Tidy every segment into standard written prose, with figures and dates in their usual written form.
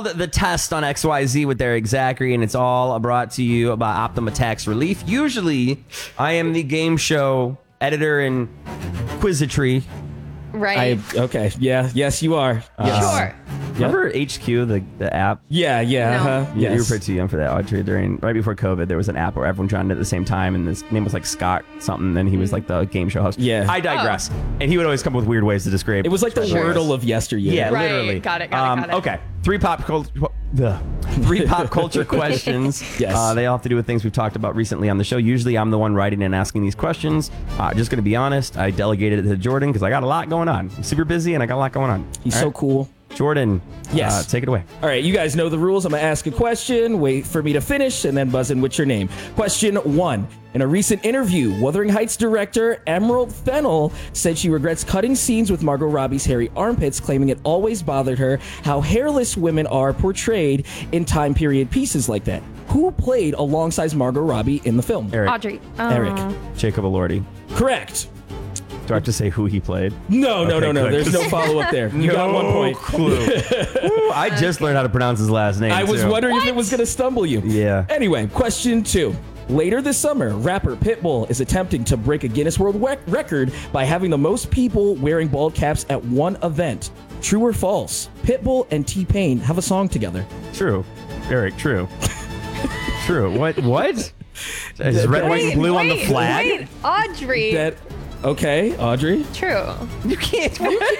called The Test on XYZ with Eric Zachary, and it's all brought to you by Optima Tax Relief. Usually, I am the game show editor and quizitry. Right. Okay. Yeah. Yes, you are. Sure. Remember HQ, the app? Yeah. No. Uh-huh. Yeah, Yes. you were pretty young for that, Audrey. Right before COVID, there was an app where everyone joined at the same time, and his name was like Scott something, and he was like the game show host. Yeah. I digress. And he would always come up with weird ways to describe. It was like the Wordle of yesteryear. Yeah, Right. literally. Got it. Okay, three pop culture questions. Yes. They all have to do with things we've talked about recently on the show. Usually, I'm the one writing and asking these questions. Just going to be honest, I delegated it to Jordan because I got a lot going on. I'm super busy and I got a lot going on. He's All so right? cool. Jordan, Yes. take it away. All right, you guys know the rules. I'm going to ask a question, wait for me to finish, and then buzz in with your name. Question 1. In a recent interview, Wuthering Heights director Emerald Fennell said she regrets cutting scenes with Margot Robbie's hairy armpits, claiming it always bothered her how hairless women are portrayed in time period pieces like that. Who played alongside Margot Robbie in the film? Eric. Audrey. Eric. Jacob Elordi. Correct. Do I have to say who he played? No. good. There's no follow-up there. You got 1 point. Clue. Ooh, I just learned how to pronounce his last name. I was too. wondering if it was going to stumble you. Yeah. Anyway, question 2. Later this summer, rapper Pitbull is attempting to break a Guinness World Record by having the most people wearing bald caps at one event. True or false? Pitbull and T-Pain have a song together. True. Eric, true. True. What? Is red, white, and blue on the flag? Wait, Audrey. Okay, Audrey. True. You can't.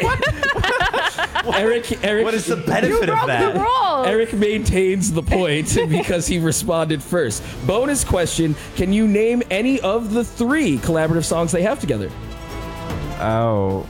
Eric. What is the benefit of The that? rules. Eric maintains the point because he responded first. Bonus question: can you name any of the 3 collaborative songs they have together? Oh.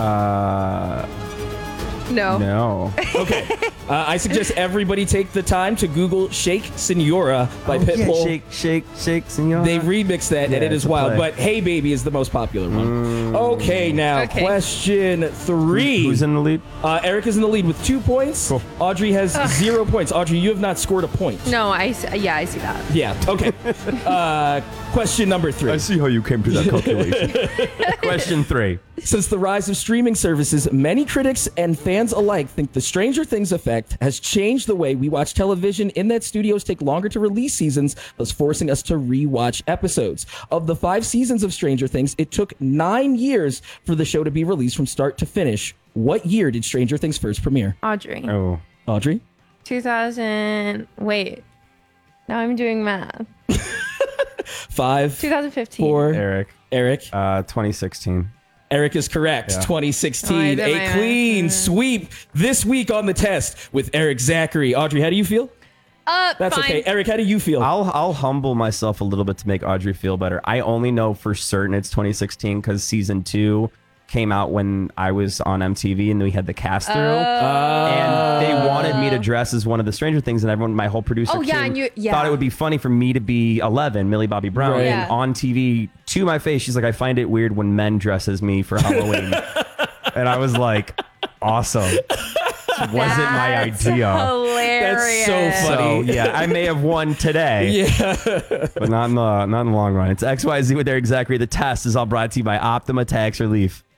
No. Okay. I suggest everybody take the time to Google Shake Senora by Pitbull. Yeah, shake, senor. They remixed that, and it it's is a wild. play. But Hey Baby is the most popular one. Okay, now Okay. question 3. Who's in the lead? Eric is in the lead with 2 points. Cool. Audrey has 0 points. Audrey, you have not scored a point. No, I see that. Yeah, okay. Question number 3. see how you came to that calculation. Question 3. Since the rise of streaming services, many critics and fans alike think the Stranger Things effect has changed the way we watch television in that studios take longer to release seasons, thus forcing us to rewatch episodes. Of the 5 seasons of Stranger Things, it took 9 years for the show to be released from start to finish. What year did Stranger Things first premiere? Audrey. Oh. Audrey? 2000. Wait. Now I'm doing math. 5, 2015. 4, Eric. Eric. 2016. Eric is correct. Yeah. 2016. Oh, I did a my clean math. sweep this week on the test with Eric Zachary. Audrey, how do you feel? That's fine. okay. Eric, how do you feel? I'll humble myself a little bit to make Audrey feel better. I only know for certain it's 2016 because season 2 came out when I was on MTV and we had the cast through. And they wanted me to dress as one of the Stranger Things, and everyone, my whole producer Oh, yeah, team and you- yeah. thought it would be funny for me to be 11, Millie Bobby Brown. Right. Yeah. And on TV, to my face, she's like, I find it weird when men dress as me for Halloween. And I was like, awesome. Wasn't my idea. Hilarious. That's so funny. So yeah, I may have won today, but not in the long run. It's XYZ with Eric Zachary. The test is all brought to you by Optima Tax Relief.